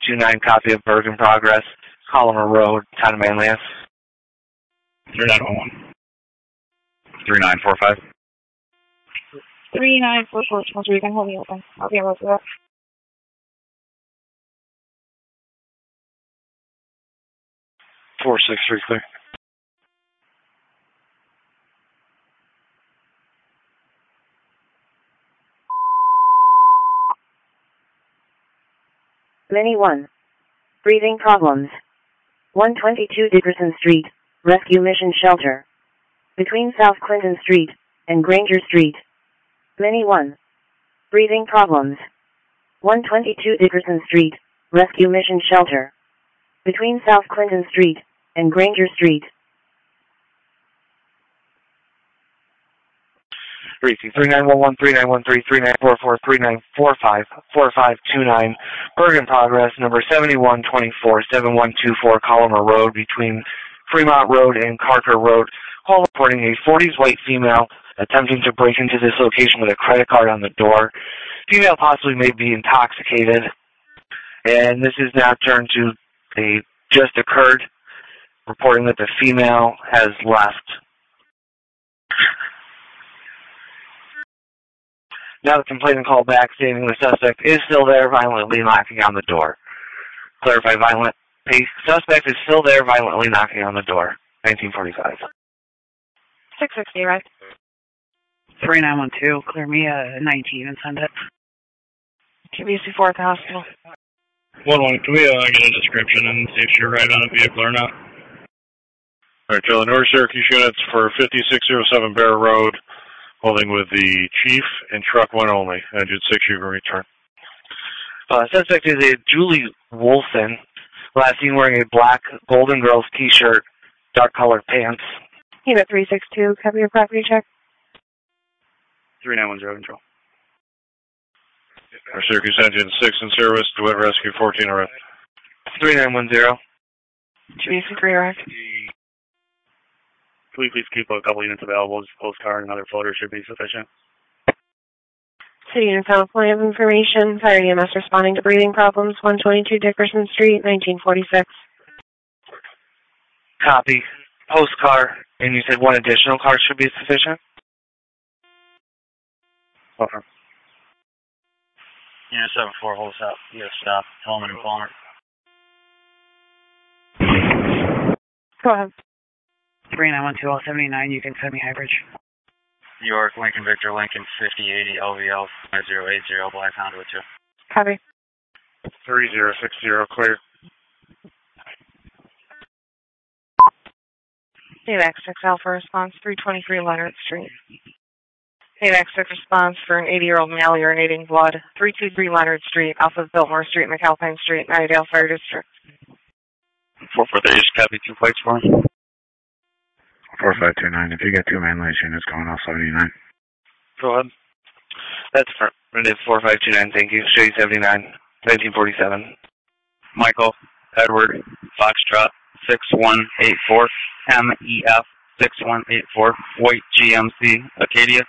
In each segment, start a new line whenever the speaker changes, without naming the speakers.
4529, copy of Bergen Progress, Collimer Road, Town of Manlius.
3911. 3945.
3944, Spencer, you can hold me open. I'll be able to do that.
Four six three clear.
Mini 1. Breathing problems. 122 Dickerson Street, Rescue Mission Shelter. Between South Clinton Street and Granger Street. Mini 1. Breathing problems. 122 Dickerson Street, Rescue Mission Shelter. Between South Clinton Street and Granger Street.
Reaching 3911, 3913, 3944, 3945, 4529, Bergen Progress, number 7124, 7124, Collimer Road, between Fremont Road and Carter Road. Call reporting a 40s white female attempting to break into this location with a credit card on the door. Female possibly may be intoxicated, and this is now turned to a just occurred, reporting that the female has left. Now the complainant called back stating the suspect is still there, violently knocking on the door. Clarify, violent pace. Suspect is still there, violently knocking on the door. 1945.
660, right?
3912, clear me 19 and send it.
QBC 4 at the hospital.
11, can we get a description and see if she arrived on a vehicle or not?
Alright, Charlie, North Syracuse units for 5607 Bear Road, holding with the chief and truck one only. Engine 6, you can return.
Suspect is a Julie Wolfen, last seen wearing a black Golden Girls t-shirt, dark colored pants.
Unit 362, cover your property check.
3910, control.
Our Syracuse Engine 6 in service, DeWitt Rescue 14 arrest.
3910.
QBC 3 arrest.
Can we please keep a couple units available? Just postcard and other floater should be sufficient.
City unit found plenty of information. Fire EMS responding to breathing problems. 122 Dickerson Street, 1946.
Copy. Postcard. And you said one additional car should be sufficient?
Over.
Unit 74, hold us up. You have stop. Tolman and Palmer.
Go ahead.
3912, 79, you can send me Highbridge.
New York, Lincoln, Victor, Lincoln, 5080, LVL, 5080, Black Honda 2.
Copy.
3060, clear.
AVAX 6 Alpha response, 323 Leonard Street. AVAX 6 response for an 80-year-old male urinating blood, 323 Leonard Street, off of Biltmore Street, McAlpine Street, Nightingale Fire District.
443, just copy 2 flights for him.
4529, if you get 2 man-lace units going off 79.
Go ahead. That's affirmative 4529, thank you. Show you 79, 1947.
Michael, Edward, Foxtrot, 6184, MEF, 6184, White GMC, Acadia.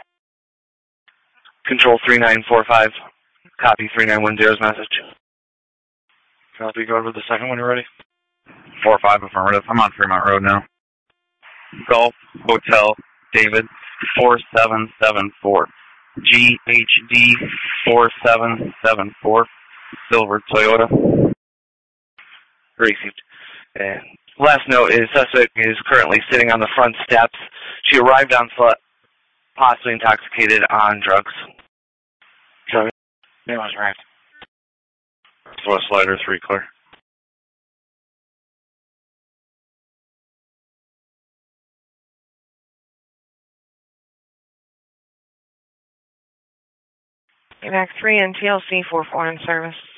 Control 3945, copy 3910's message.
Copy, go over the second when you're ready.
45 affirmative. I'm on Fremont Road now. Golf Hotel David 4774 GHD 4774 Silver Toyota.
Received. And last note is suspect is currently sitting on the front steps. She arrived on foot, possibly intoxicated on drugs. So, that was right.
West Slider 3 clear.
AVAX 3 and TLC 44 in service.